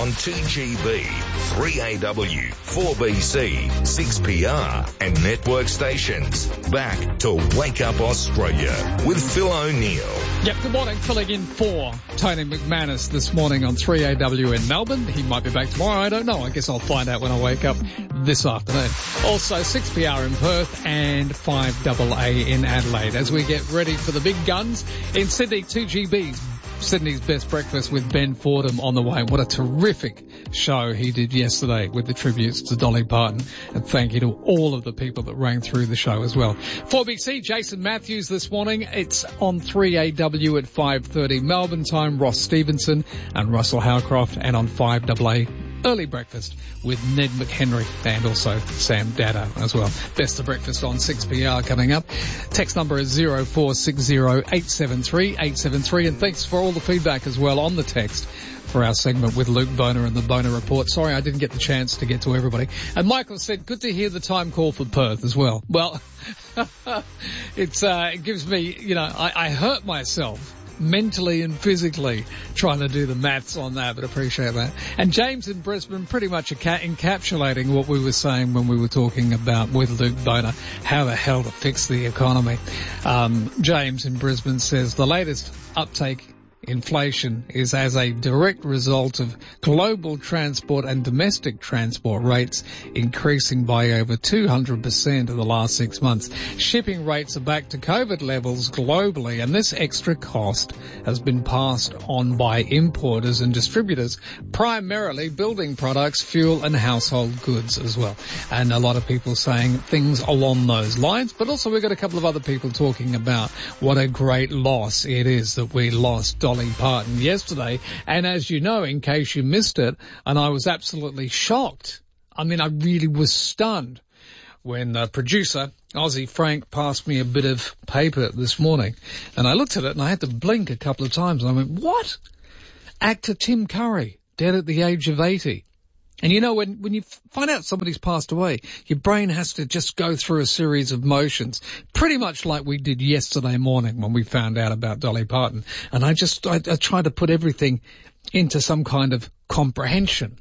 on 2GB, 3AW, 4BC, 6PR and network stations. Back to Wake Up Australia with Phil O'Neill. Yep, good morning. Filling in for Tony McManus this morning on 3AW in Melbourne. He might be back tomorrow. I don't know. I guess I'll find out when I wake up this afternoon. Also 6PR in Perth and 5AA in Adelaide as we get ready for the big guns in Sydney. 2GB's Sydney's Best Breakfast with Ben Fordham on the way. What a terrific show he did yesterday with the tributes to Dolly Parton. And thank you to all of the people that rang through the show as well. 4BC, Jason Matthews this morning. It's on 3AW at 5:30 Melbourne time. Ross Stevenson and Russell Howcroft. And on 5AA early breakfast with Ned McHenry and also Sam Dada as well. Best of breakfast on 6PR coming up. Text number is 0460-873-873. And thanks for all the feedback as well on the text for our segment with Luke Boner and the Boner Report. Sorry I didn't get the chance to get to everybody. And Michael said, good to hear the time call for Perth as well. Well, it gives me, I hurt myself mentally and physically trying to do the maths on that, but appreciate that. And James in Brisbane pretty much encapsulating what we were saying when we were talking about with Luke Boner, how the hell to fix the economy. James in Brisbane says the latest uptake inflation is as a direct result of global transport and domestic transport rates increasing by over 200% in the last 6 months. Shipping rates are back to COVID levels globally, and this extra cost has been passed on by importers and distributors, primarily building products, fuel and household goods as well. And a lot of people saying things along those lines, but also we've got a couple of other people talking about what a great loss it is that we lost Dolly Parton yesterday. And as you know, in case you missed it, and I was absolutely shocked. I mean, I really was stunned when producer Aussie Frank passed me a bit of paper this morning. And I looked at it and I had to blink a couple of times. And I went, what? Actor Tim Curry, dead at the age of 80. And when you find out somebody's passed away, your brain has to just go through a series of motions, pretty much like we did yesterday morning when we found out about Dolly Parton. And I tried to put everything into some kind of comprehension.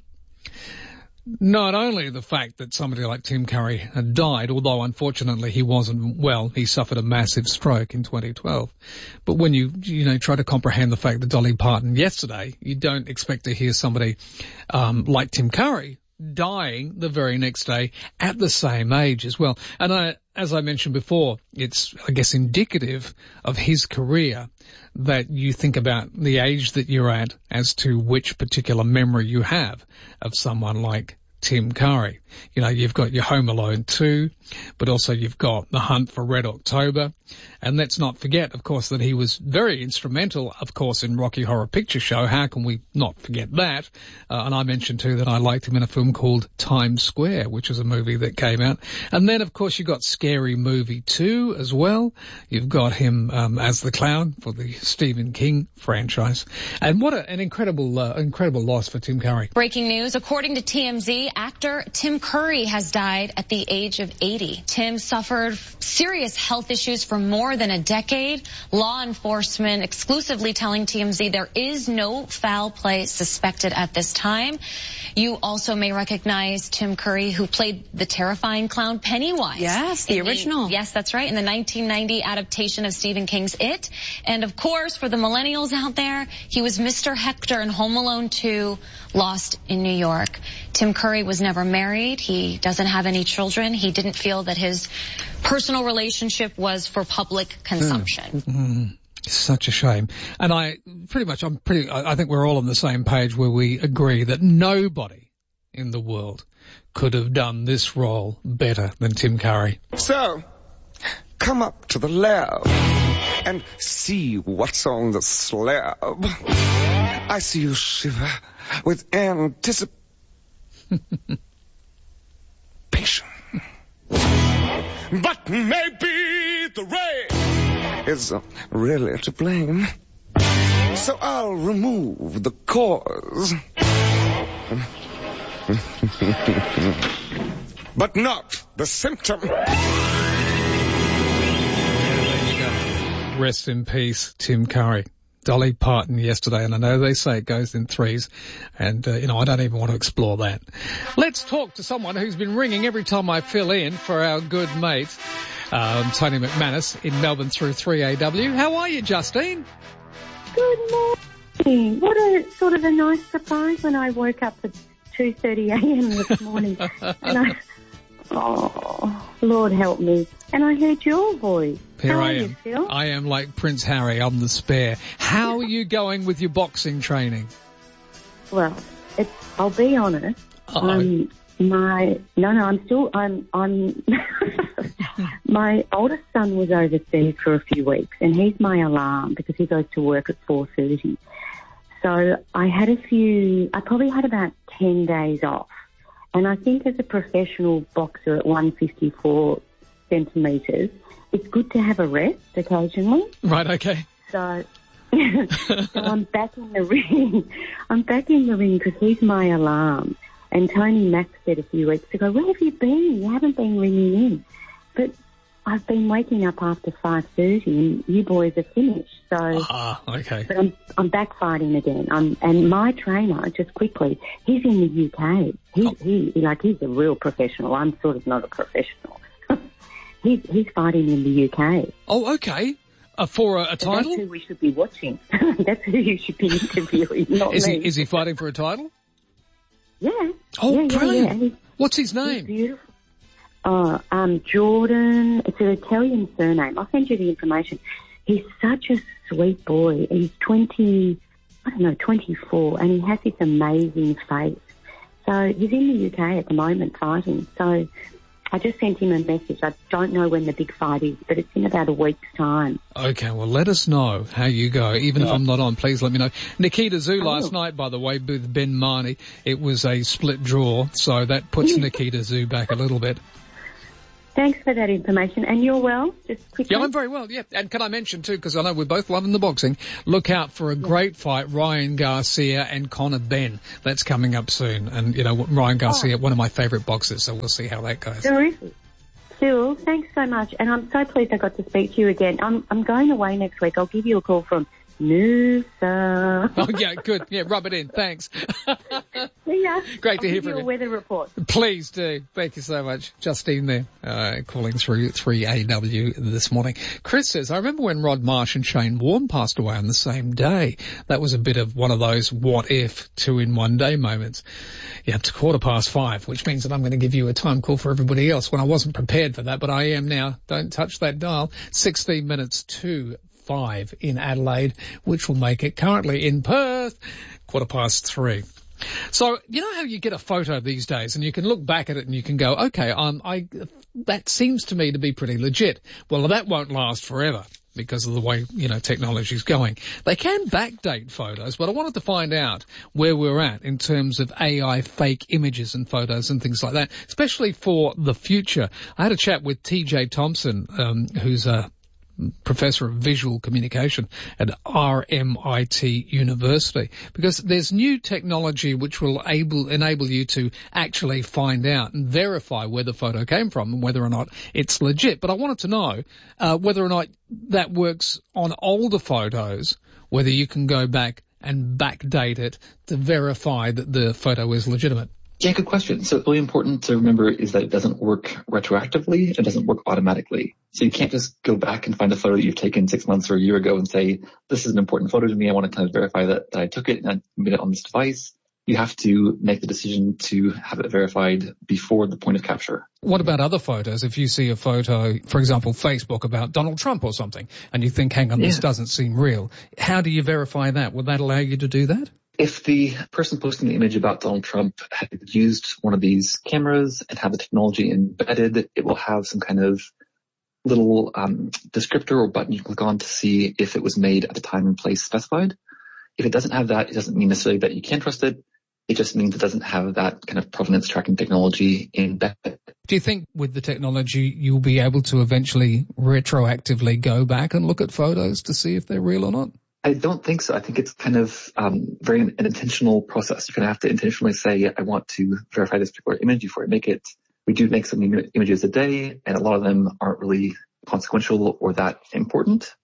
Not only the fact that somebody like Tim Curry had died, although unfortunately he wasn't well, he suffered a massive stroke in 2012. But when you try to comprehend the fact that Dolly Parton yesterday, you don't expect to hear somebody like Tim Curry dying the very next day at the same age as well. And as I mentioned before, it's, I guess, indicative of his career that you think about the age that you're at as to which particular memory you have of someone like Tim Curry. You've got your Home Alone 2, but also you've got The Hunt for Red October. And let's not forget, of course, that he was very instrumental, of course, in Rocky Horror Picture Show. How can we not forget that? And I mentioned, too, that I liked him in a film called Times Square, which was a movie that came out. And then, of course, you've got Scary Movie 2 as well. You've got him as the clown for the Stephen King franchise. And what an incredible loss for Tim Curry. Breaking news, according to TMZ, actor Tim Curry has died at the age of 80. Tim suffered serious health issues for more than a decade. Law enforcement exclusively telling TMZ there is no foul play suspected at this time. You also may recognize Tim Curry, who played the terrifying clown Pennywise. Yes, the original. Yes, that's right, in the 1990 adaptation of Stephen King's It. And of course, for the millennials out there, he was Mr. Hector in Home Alone 2, Lost in New York. Tim Curry was never married. He doesn't have any children. He didn't feel that his personal relationship was for public consumption. Such a shame. And I think we're all on the same page where we agree that nobody in the world could have done this role better than Tim Curry. So, come up to the lab and see what's on the slab. I see you shiver with anticipation. But maybe the rain is really to blame. So I'll remove the cause. But not the symptom. There you go. Rest in peace, Tim Curry. Dolly Parton yesterday, and I know they say it goes in threes, and, I don't even want to explore that. Let's talk to someone who's been ringing every time I fill in for our good mate, Tony McManus in Melbourne through 3AW. How are you, Justine? Good morning. What a sort of a nice surprise when I woke up at 2:30 a.m. this morning. And Lord help me. And I heard your voice. Here I am. How are you, Phil? I am like Prince Harry. I'm the spare. How are you going with your boxing training? Well, I'll be honest. I'm my oldest son was overseas for a few weeks, and he's my alarm because he goes to work at 4:30. So I probably had about 10 days off. And I think as a professional boxer at 154 centimetres, it's good to have a rest occasionally. Right, okay. So I'm back in the ring. I'm back in the ring because he's my alarm. And Tony Mack said a few weeks ago, where have you been? You haven't been ringing in. But I've been waking up after 5:30 and you boys are finished. So, okay. But I'm back fighting again. And my trainer, just quickly, he's in the UK. He's a real professional. I'm sort of not a professional. He's fighting in the UK. Oh, okay. For a title? That's who we should be watching. That's who you should be interviewing, not me. Is he fighting for a title? Yeah. Oh, brilliant. Yeah. What's his name? He's beautiful. Jordan. It's an Italian surname. I'll send you the information. He's such a sweet boy. He's 24, and he has this amazing face. So he's in the UK at the moment fighting. So I just sent him a message. I don't know when the big fight is, but it's in about a week's time. Okay, well, let us know how you go. Even if I'm not on, please let me know. Nikita Zoo last night, by the way, with Ben Marnie, it was a split draw, so that puts Nikita Zoo back a little bit. Thanks for that information. And you're well? Just quickly. Yeah, I'm very well, yeah. And can I mention, too, because I know we're both loving the boxing, look out for a great fight, Ryan Garcia and Conor Benn. That's coming up soon. And, Ryan Garcia, one of my favourite boxers, so we'll see how that goes. Terrific. Phil, thanks so much. And I'm so pleased I got to speak to you again. I'm going away next week. I'll give you a call from Noosa. Oh, yeah, good. Yeah, rub it in. Thanks. See ya. Great to hear from you. I'll give you a weather report. Please do. Thank you so much. Justine there, calling through 3AW this morning. Chris says, I remember when Rod Marsh and Shane Warne passed away on the same day. That was a bit of one of those what if 2-in-1 day moments. Yeah, it's 5:15, which means that I'm going to give you a time call for everybody else when I wasn't prepared for that, but I am now. Don't touch that dial. 16 minutes to 5 in Adelaide, which will make it currently in Perth 3:15. So, you know how you get a photo these days and you can look back at it and you can go, okay, that seems to me to be pretty legit. Well, that won't last forever because of the way, technology's going. They can backdate photos, but I wanted to find out where we're at in terms of AI fake images and photos and things like that, especially for the future. I had a chat with TJ Thompson, who's a Professor of Visual Communication at RMIT University, because there's new technology which will enable you to actually find out and verify where the photo came from and whether or not it's legit. But I wanted to know whether or not that works on older photos, whether you can go back and backdate it to verify that the photo is legitimate. Yeah, good question. So really important to remember is that it doesn't work retroactively. It doesn't work automatically. So you can't just go back and find a photo that you've taken 6 months or a year ago and say, this is an important photo to me. I want to kind of verify that I took it and I made it on this device. You have to make the decision to have it verified before the point of capture. What about other photos? If you see a photo, for example, Facebook about Donald Trump or something, and you think, hang on, this doesn't seem real. How do you verify that? Will that allow you to do that? If the person posting the image about Donald Trump had used one of these cameras and had the technology embedded, it will have some kind of little descriptor or button you can click on to see if it was made at the time and place specified. If it doesn't have that, it doesn't mean necessarily that you can't trust it. It just means it doesn't have that kind of provenance tracking technology embedded. Do you think with the technology you'll be able to eventually retroactively go back and look at photos to see if they're real or not? I don't think so. I think it's kind of very an intentional process. You're going to have to intentionally say, I want to verify this particular image before I make it. We do make some images a day, and a lot of them aren't really consequential or that important.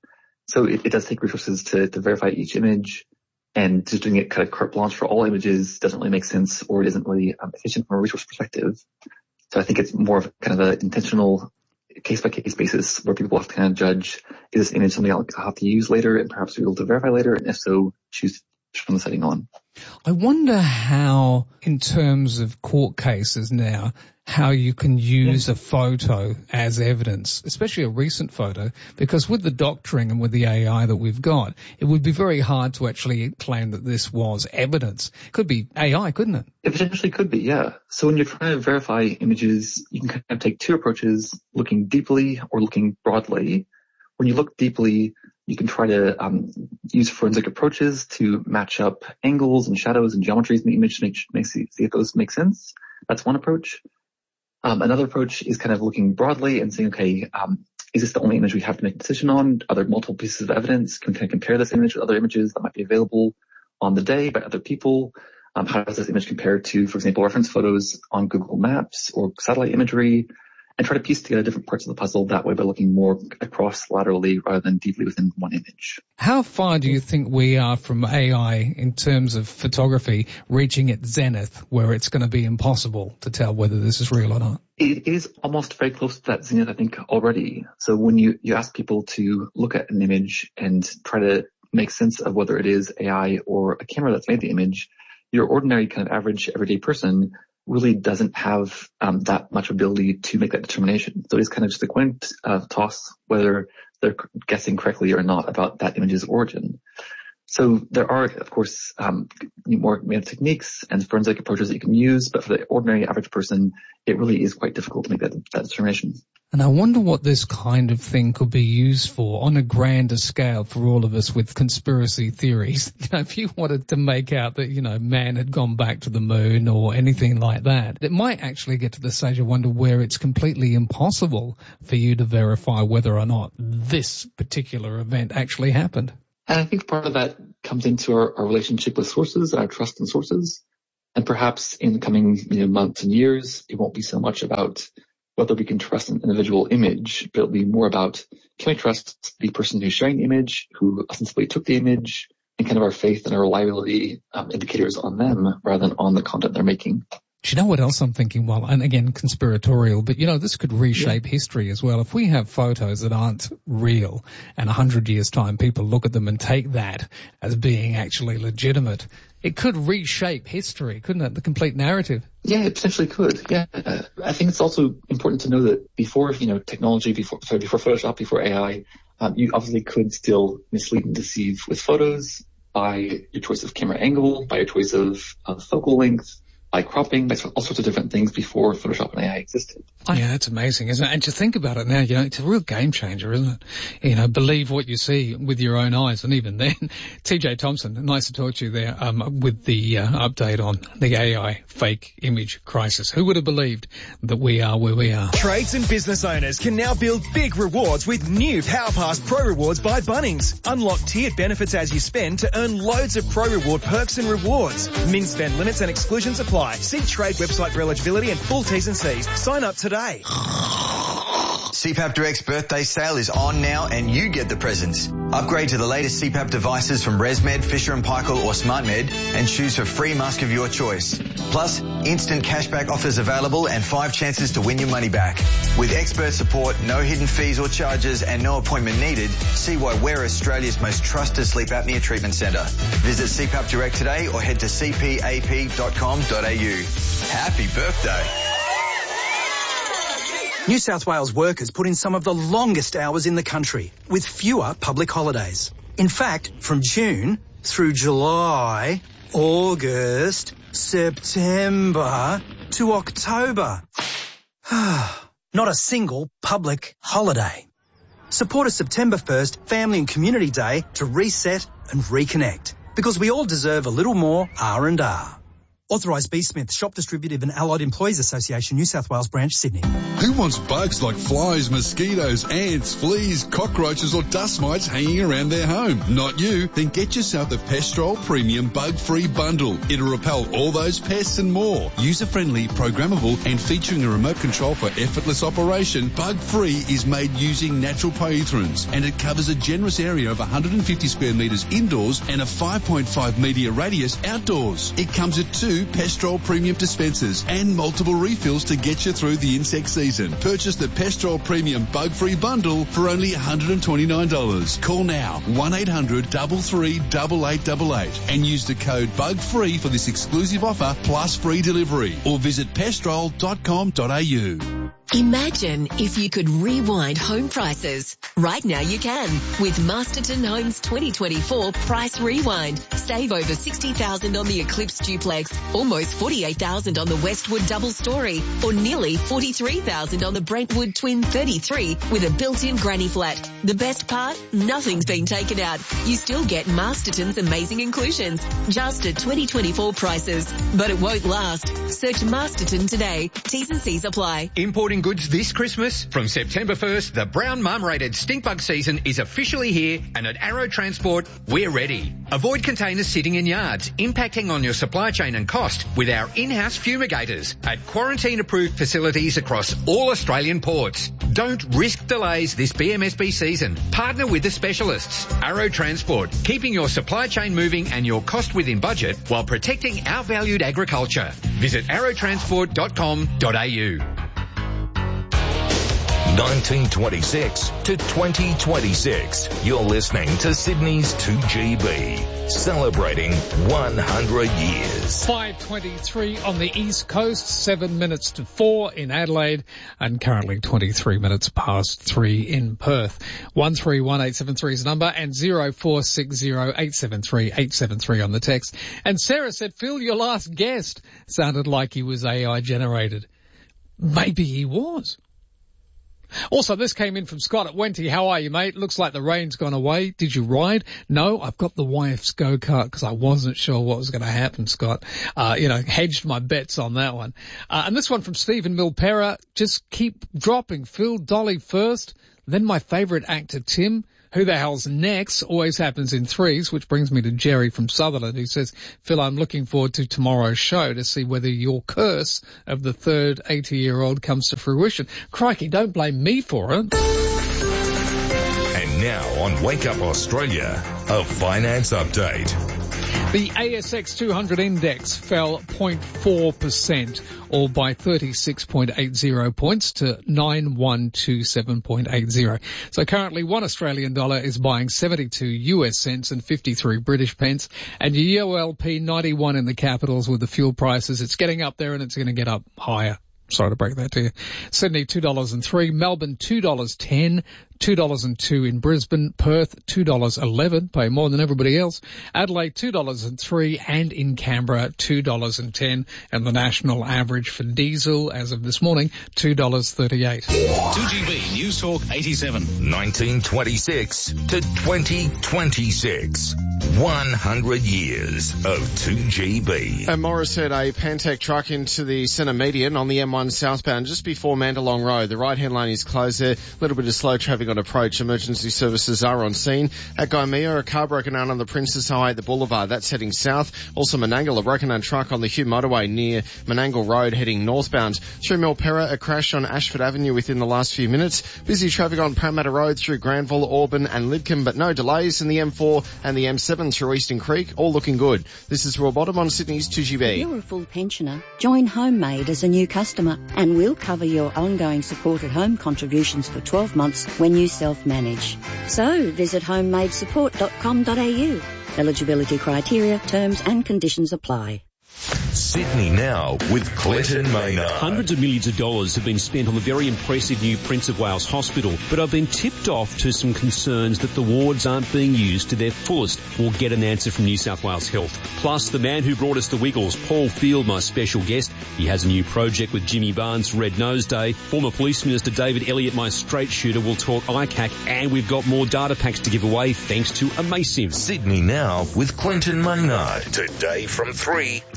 So it does take resources to verify each image, and just doing it kind of carte blanche for all images doesn't really make sense, or it isn't really efficient from a resource perspective. So I think it's more of kind of an intentional case-by-case basis where people have to kind of judge, is this image something I'll have to use later and perhaps be able to verify later, and if so, choose from the setting on. I wonder how, in terms of court cases now, how you can use a photo as evidence, especially a recent photo, because with the doctoring and with the AI that we've got, it would be very hard to actually claim that this was evidence. It could be AI, couldn't it? It potentially could be, yeah. So when you're trying to verify images, you can kind of take two approaches, looking deeply or looking broadly. When you look deeply, you can try to use forensic approaches to match up angles and shadows and geometries in the image to see if those make sense. That's one approach. Another approach is kind of looking broadly and saying, okay, is this the only image we have to make a decision on? Are there multiple pieces of evidence? Can we kind of compare this image with other images that might be available on the day by other people? How does this image compare to, for example, reference photos on Google Maps or satellite imagery? And try to piece together different parts of the puzzle that way by looking more across laterally rather than deeply within one image. How far do you think we are from AI in terms of photography reaching its zenith where it's going to be impossible to tell whether this is real or not? It is almost very close to that zenith, I think, already. So when you ask people to look at an image and try to make sense of whether it is AI or a camera that's made the image, your ordinary kind of average everyday person really doesn't have that much ability to make that determination. So it's kind of just a coin toss whether they're guessing correctly or not about that image's origin. So there are, of course, more techniques and forensic approaches that you can use, but for the ordinary average person, it really is quite difficult to make that determination. And I wonder what this kind of thing could be used for on a grander scale for all of us with conspiracy theories. You know, if you wanted to make out that, man had gone back to the moon or anything like that, it might actually get to the stage of wonder where it's completely impossible for you to verify whether or not this particular event actually happened. And I think part of that comes into our relationship with sources and our trust in sources. And perhaps in the coming months and years, it won't be so much about whether we can trust an individual image, but it'll be more about, can we trust the person who's sharing the image, who ostensibly took the image, and kind of our faith and our reliability indicators on them rather than on the content they're making. Do you know what else I'm thinking? Well, and again, conspiratorial, but this could reshape history as well. If we have photos that aren't real and 100 years time people look at them and take that as being actually legitimate, it could reshape history, couldn't it? The complete narrative. Yeah, it potentially could. Yeah. I think it's also important to know that before, technology, before Photoshop, before AI, you obviously could still mislead and deceive with photos by your choice of camera angle, by your choice of focal length, by cropping, by all sorts of different things before Photoshop and AI existed. Yeah, that's amazing, isn't it? And to think about it now, it's a real game changer, isn't it? Believe what you see with your own eyes. And even then, TJ Thompson, nice to talk to you there, with the update on the AI fake image crisis. Who would have believed that we are where we are? Trades and business owners can now build big rewards with new PowerPass Pro Rewards by Bunnings. Unlock tiered benefits as you spend to earn loads of Pro Reward perks and rewards. Min spend limits and exclusions apply. See trade website for eligibility and full T's and C's. Sign up today. CPAP Direct's birthday sale is on now and you get the presents. Upgrade to the latest CPAP devices from ResMed, Fisher & Paykel or SmartMed and choose a free mask of your choice. Plus, instant cashback offers available and 5 chances to win your money back. With expert support, no hidden fees or charges and no appointment needed, see why we're Australia's most trusted sleep apnea treatment centre. Visit CPAP Direct today or head to cpap.com.au. Happy birthday. New South Wales workers put in some of the longest hours in the country, with fewer public holidays. In fact, from June through July, August, September to October. Not a single public holiday. Support a September 1st Family and Community Day to reset and reconnect, because we all deserve a little more R&R. Authorised B. Smith, Shop Distributive and Allied Employees Association, New South Wales Branch, Sydney. Who wants bugs like flies, mosquitoes, ants, fleas, cockroaches or dust mites hanging around their home? Not you. Then get yourself the Pestrol Premium Bug-Free Bundle. It'll repel all those pests and more. User-friendly, programmable and featuring a remote control for effortless operation, Bug-Free is made using natural pyrethrins and it covers a generous area of 150 square metres indoors and a 5.5 metre radius outdoors. It comes with 2 Pestrol Premium dispensers and multiple refills to get you through the insect season. Purchase the Pestrol Premium Bug-Free Bundle for only $129. Call now 1-800-338888 and use the code BUGFREE for this exclusive offer plus free delivery or visit pestrol.com.au. Imagine if you could rewind home prices. Right now you can with Masterton Homes 2024 Price Rewind. Save over $60,000 on the Eclipse Duplex, almost $48,000 on the Westwood Double Story, or nearly $43,000 on the Brentwood Twin 33 with a built-in granny flat. The best part? Nothing's been taken out. You still get Masterton's amazing inclusions, just at 2024 prices. But it won't last. Search Masterton today. T's and C's apply. Importing goods this Christmas? From September 1st, the brown mum-rated stink bug season is officially here, and at Arrow Transport, we're ready. Avoid containers sitting in yards, impacting on your supply chain and cost with our in-house fumigators at quarantine-approved facilities across all Australian ports. Don't risk delays this BMSB season. Partner with the specialists. Arrow Transport, keeping your supply chain moving and your cost within budget while protecting our valued agriculture. Visit arrowtransport.com.au. 1926 to 2026. You're listening to Sydney's 2GB, celebrating 100 years. 5:23 on the East Coast, 7 minutes to 4 in Adelaide, and currently 23 minutes past 3 in Perth. 131873 is the number, and 0460873873 on the text. And Sarah said, Phil, your last guest sounded like he was AI generated. Maybe he was. Also, this came in from Scott at Wenty. How are you, mate? Looks like the rain's gone away. Did you ride? No, I've got the wife's go-kart because I wasn't sure what was going to happen, Scott. Hedged my bets on that one. And this one from Stephen Milpera. Just keep dropping. Phil, Dolly first, then my favourite actor, Tim. Who the hell's next always happens in threes, which brings me to Jerry from Sutherland, who says, Phil, I'm looking forward to tomorrow's show to see whether your curse of the third 80-year-old comes to fruition. Crikey, don't blame me for it. And now on Wake Up Australia, a finance update. The ASX 200 index fell 0.4%, or by 36.80 points to 9127.80. So currently $1 Australian dollar is buying 72 US cents and 53 British pence, and your ULP 91 in the capitals with the fuel prices. It's getting up there and it's going to get up higher. Sorry to break that to you. Sydney, $2.03. Melbourne, $2.10. $2.02 in Brisbane. Perth, $2.11. Pay more than everybody else. Adelaide, $2.03. And in Canberra, $2.10. And the national average for diesel, as of this morning, $2.38. 2GB News Talk 87. 1926 to 2026. 100 years of 2GB. And Morris had a Pantech truck into the centre median on the M1 southbound just before Mandalong Road. The right-hand lane is closed there. A little bit of slow traffic on approach. Emergency services are on scene. At Gymea, a car broken down on the Princess Highway at the Boulevard. That's heading south. Also Menangle, a broken down truck on the Hume Motorway near Menangle Road heading northbound. Through Milpera, a crash on Ashford Avenue within the last few minutes. Busy traffic on Parramatta Road through Granville, Auburn and Lidcombe, but no delays in the M4 and the M7 through Eastern Creek. All looking good. This is Roy Bottom on Sydney's 2GB. If you're a full pensioner, join Homemade as a new customer and we'll cover your ongoing supported home contributions for 12 months when you self-manage. So visit homemadesupport.com.au. Eligibility criteria, terms and conditions apply. Sydney Now with Clinton Maynard. Hundreds of millions of dollars have been spent on the very impressive new Prince of Wales Hospital, but I've been tipped off to some concerns that the wards aren't being used to their fullest. We'll get an answer from New South Wales Health. Plus, the man who brought us the Wiggles, Paul Field, my special guest. He has a new project with Jimmy Barnes, Red Nose Day. Former Police Minister David Elliott, my straight shooter, will talk ICAC, and we've got more data packs to give away thanks to Amasim. Sydney Now with Clinton Maynard. Today from 3 on 2.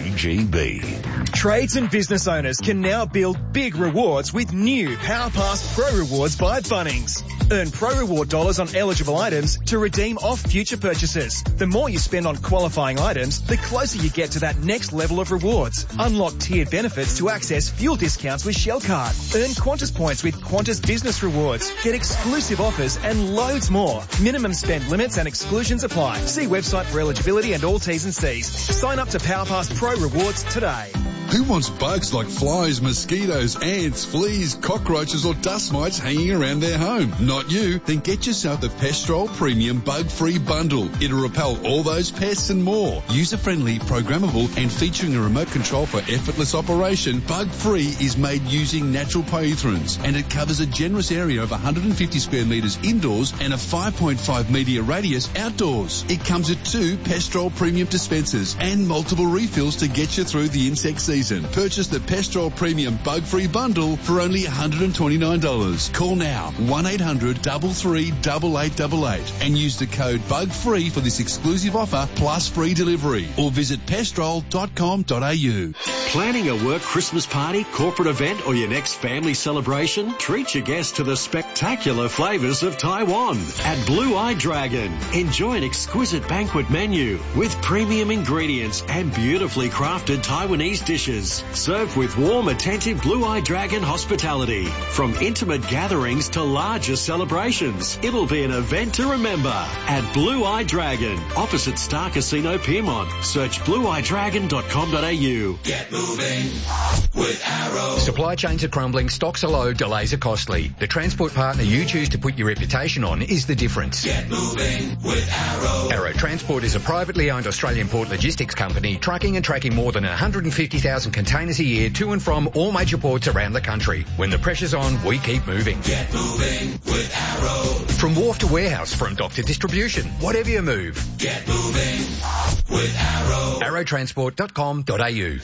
2GB. Trades and business owners can now build big rewards with new PowerPass Pro Rewards by Bunnings. Earn Pro Reward dollars on eligible items to redeem off future purchases. The more you spend on qualifying items, the closer you get to that next level of rewards. Unlock tiered benefits to access fuel discounts with Shell Card. Earn Qantas points with Qantas Business Rewards. Get exclusive offers and loads more. Minimum spend limits and exclusions apply. See website for eligibility and all T's and C's. Sign up to PowerPass Pro Rewards today. Who wants bugs like flies, mosquitoes, ants, fleas, cockroaches or dust mites hanging around their home? Not you? Then get yourself the Pestrol Premium Bug-Free Bundle. It'll repel all those pests and more. User-friendly, programmable and featuring a remote control for effortless operation, Bug-Free is made using natural poethrins and it covers a generous area of 150 square metres indoors and a 5.5 metre radius outdoors. It comes with 2 Pestrol Premium dispensers and multiple refills to get you through the insect season. Purchase the Pestrol Premium Bug-Free Bundle for only $129. Call now 1-800-338888 and use the code BUGFREE for this exclusive offer plus free delivery or visit pestrol.com.au. Planning a work Christmas party, corporate event or your next family celebration? Treat your guests to the spectacular flavours of Taiwan at Blue Eye Dragon. Enjoy an exquisite banquet menu with premium ingredients and beautifully crafted Taiwanese dishes. Served with warm, attentive Blue Eye Dragon hospitality. From intimate gatherings to larger celebrations, it'll be an event to remember at Blue Eye Dragon, opposite Star Casino Piermont. Search blueeyedragon.com.au. Get moving with Arrow. Supply chains are crumbling, stocks are low, delays are costly. The transport partner you choose to put your reputation on is the difference. Get moving with Arrow. Arrow Transport is a privately owned Australian port logistics company trucking and tracking more than 150,000 containers a year to and from all major ports around the country. When the pressure's on, we keep moving. Get moving with Arrow. From wharf to warehouse, front dock to distribution, whatever you move. Get moving with Arrow. Arrowtransport.com.au.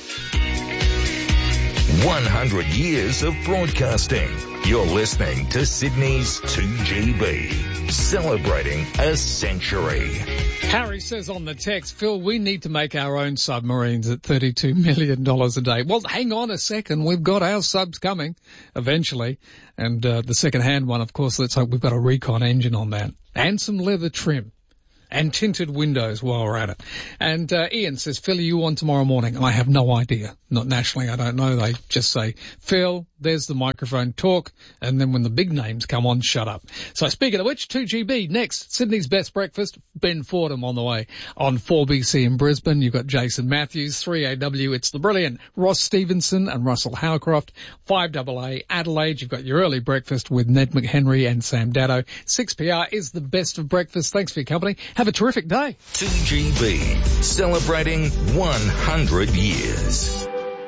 100 years of broadcasting. You're listening to Sydney's 2GB, celebrating a century. Harry says on the text, Phil, we need to make our own submarines at $32 million a day. Well, hang on a second. We've got our subs coming eventually. And the second-hand one, of course, let's hope we've got a recon engine on that. And some leather trim. And tinted windows while we're at it. And Ian says, Phil, are you on tomorrow morning? I have no idea. Not nationally, I don't know. They just say, Phil, there's the microphone, talk, and then when the big names come on, shut up. So speaking of which, 2GB next, Sydney's Best Breakfast, Ben Fordham on the way. On 4BC in Brisbane, you've got Jason Matthews, 3AW, it's the brilliant Ross Stevenson and Russell Howcroft. 5AA Adelaide, you've got your early breakfast with Ned McHenry and Sam Dado. 6PR is the best of breakfast. Thanks for your company. Have a terrific day. 2GB, celebrating 100 years.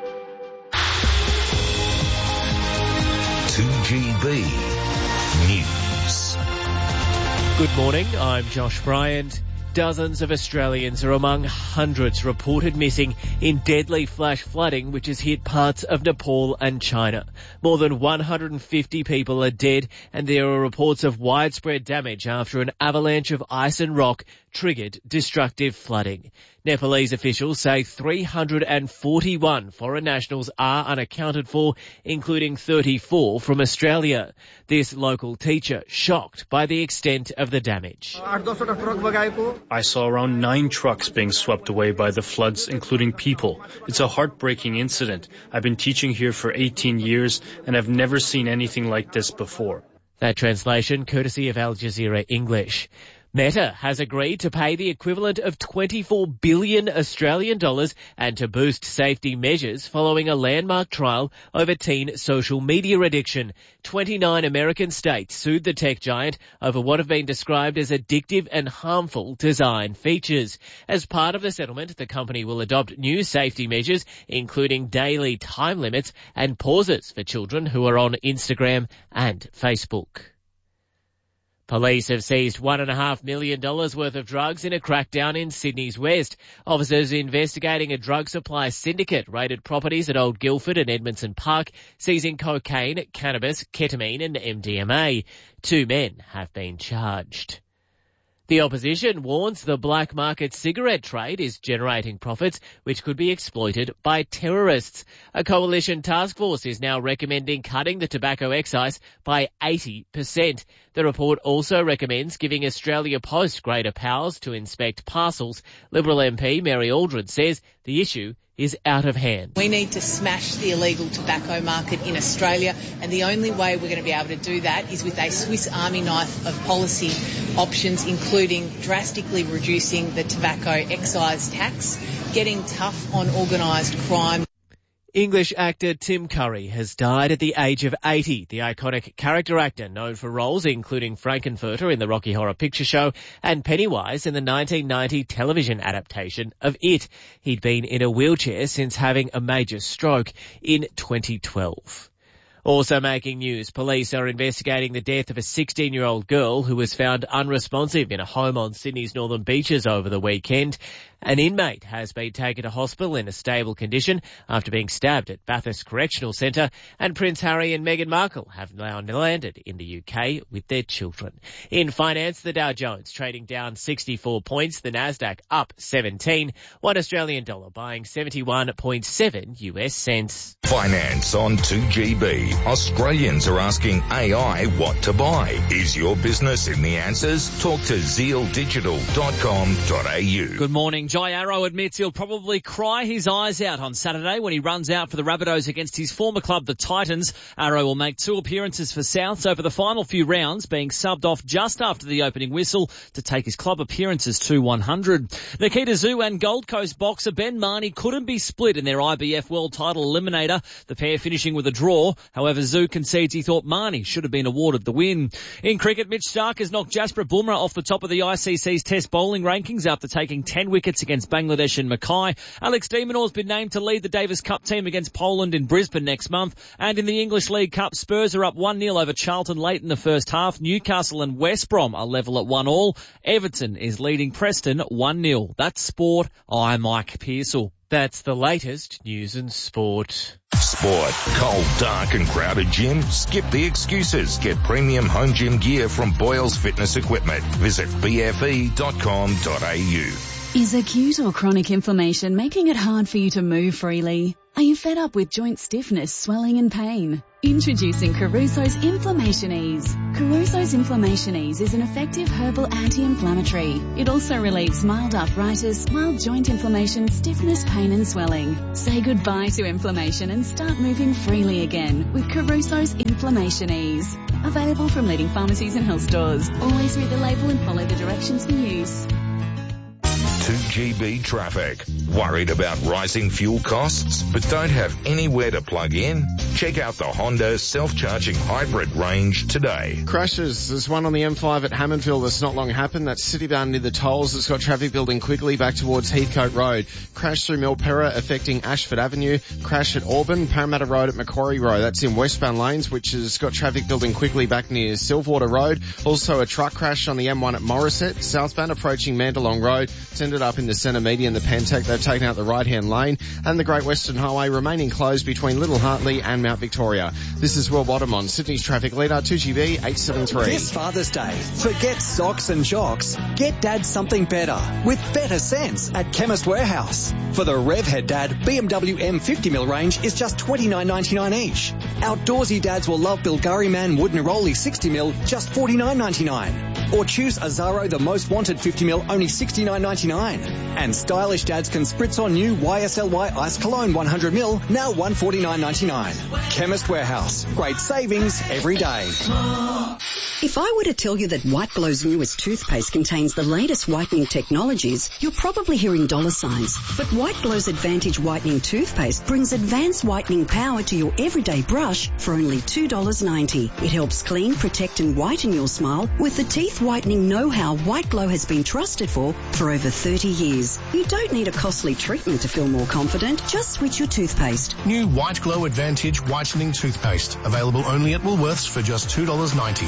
2GB News. Good morning, I'm Josh Bryant. Dozens of Australians are among hundreds reported missing in deadly flash flooding which has hit parts of Nepal and China. More than 150 people are dead and there are reports of widespread damage after an avalanche of ice and rock triggered destructive flooding. Nepalese officials say 341 foreign nationals are unaccounted for, including 34 from Australia. This local teacher shocked by the extent of the damage. I saw around 9 trucks being swept away by the floods, including people. It's a heartbreaking incident. I've been teaching here for 18 years and I've never seen anything like this before. That translation courtesy of Al Jazeera English. Meta has agreed to pay the equivalent of 24 billion Australian dollars and to boost safety measures following a landmark trial over teen social media addiction. 29 American states sued the tech giant over what have been described as addictive and harmful design features. As part of the settlement, the company will adopt new safety measures, including daily time limits and pauses for children who are on Instagram and Facebook. Police have seized $1.5 million worth of drugs in a crackdown in Sydney's West. Officers investigating a drug supply syndicate raided properties at Old Guildford and Edmondson Park, seizing cocaine, cannabis, ketamine and MDMA. 2 men have been charged. The opposition warns the black market cigarette trade is generating profits which could be exploited by terrorists. A coalition task force is now recommending cutting the tobacco excise by 80%. The report also recommends giving Australia Post greater powers to inspect parcels. Liberal MP Mary Aldred says the issue is out of hand. We need to smash the illegal tobacco market in Australia, and the only way we're going to be able to do that is with a Swiss Army knife of policy options, including drastically reducing the tobacco excise tax, getting tough on organised crime. English actor Tim Curry has died at the age of 80. The iconic character actor, known for roles including Frankenfurter in the Rocky Horror Picture Show and Pennywise in the 1990 television adaptation of It. He'd been in a wheelchair since having a major stroke in 2012. Also making news, police are investigating the death of a 16-year-old girl who was found unresponsive in a home on Sydney's northern beaches over the weekend. An inmate has been taken to hospital in a stable condition after being stabbed at Bathurst Correctional Centre, and Prince Harry and Meghan Markle have now landed in the UK with their children. In finance, the Dow Jones trading down 64 points, the Nasdaq up 17, $1 Australian dollar buying 71.7 US cents. Finance on 2GB. Australians are asking AI what to buy. Is your business in the answers? Talk to zealdigital.com.au. Good morning. Jai Arrow admits he'll probably cry his eyes out on Saturday when he runs out for the Rabbitohs against his former club, the Titans. Arrow will make 2 appearances for Souths over the final few rounds, being subbed off just after the opening whistle to take his club appearances to 100. Nikita Zoo and Gold Coast boxer Ben Marnie couldn't be split in their IBF World Title Eliminator, the pair finishing with a draw. However, Zoo concedes he thought Marnie should have been awarded the win. In cricket, Mitch Starc has knocked Jasprit Bumrah off the top of the ICC's Test bowling rankings after taking 10 wickets against Bangladesh and Mackay. Alex de Minaur has been named to lead the Davis Cup team against Poland in Brisbane next month. And in the English League Cup, Spurs are up 1-0 over Charlton late in the first half. Newcastle and West Brom are level at 1-1. Everton is leading Preston 1-0. That's sport. I'm Mike Pearsall. That's the latest news and sport. Sport. Cold, dark and crowded gym? Skip the excuses. Get premium home gym gear from Boyle's Fitness Equipment. Visit bfe.com.au. Is acute or chronic inflammation making it hard for you to move freely? Are you fed up with joint stiffness, swelling and pain? Introducing Caruso's Inflammation Ease. Caruso's Inflammation Ease is an effective herbal anti-inflammatory. It also relieves mild arthritis, mild joint inflammation, stiffness, pain and swelling. Say goodbye to inflammation and start moving freely again with Caruso's Inflammation Ease. Available from leading pharmacies and health stores. Always read the label and follow the directions for use. 2GB traffic. Worried about rising fuel costs but don't have anywhere to plug in? Check out the Honda self-charging hybrid range today. Crashes. There's one on the M5 at Hammondville that's not long happened. That's city-bound near the tolls. It's got traffic building quickly back towards Heathcote Road. Crash through Milperra affecting Ashford Avenue. Crash at Auburn, Parramatta Road at Macquarie Road. That's in westbound lanes, which has got traffic building quickly back near Silverwater Road. Also a truck crash on the M1 at Morisset. Southbound approaching Mandalong Road. It's ended up in the centre median, the Pantech. They've taken out the right-hand lane, and the Great Western Highway remaining closed between Little Hartley and Mount Victoria. This is Will Bottom on Sydney's traffic leader, 2GB 873. This Father's Day, forget socks and jocks. Get Dad something better with Better Sense at Chemist Warehouse. For the Revhead Dad, BMW M50mm range is just $29.99 each. Outdoorsy dads will love Bilgari Man Wood Neroli 60mm, just $49.99. Or choose Azaro the Most Wanted 50mm, only $69.99. And stylish dads can spritz on new YSLY Ice Cologne 100ml, now $149.99. Chemist Warehouse. Great savings every day. If I were to tell you that White Glow's newest toothpaste contains the latest whitening technologies, you're probably hearing dollar signs. But White Glow's Advantage Whitening Toothpaste brings advanced whitening power to your everyday brush for only $2.90. It helps clean, protect and whiten your smile with the teeth whitening know-how White Glow has been trusted for over 30 years. You don't need a costly treatment to feel more confident. Just switch your toothpaste. New White Glow Advantage Whitening Toothpaste. Available only at Woolworths for just $2.90.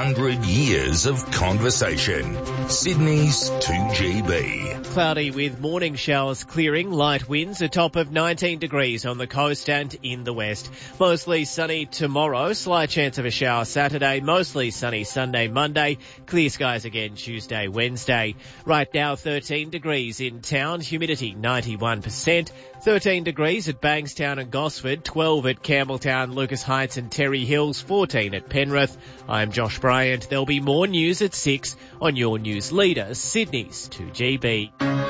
100 years of conversation. Sydney's 2GB. Cloudy with morning showers clearing, light winds, a top of 19 degrees on the coast and in the west. Mostly sunny tomorrow, slight chance of a shower Saturday, mostly sunny Sunday, Monday, clear skies again Tuesday, Wednesday. Right now 13 degrees in town, humidity 91%, 13 degrees at Bankstown and Gosford, 12 at Campbelltown, Lucas Heights and Terry Hills, 14 at Penrith. I'm Josh Bryant. There'll be more news at 6 on your news leader, Sydney's 2GB.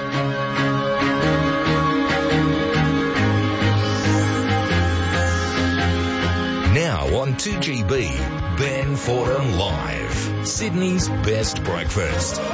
Now on 2GB, Ben Fordham Live. Sydney's best breakfast.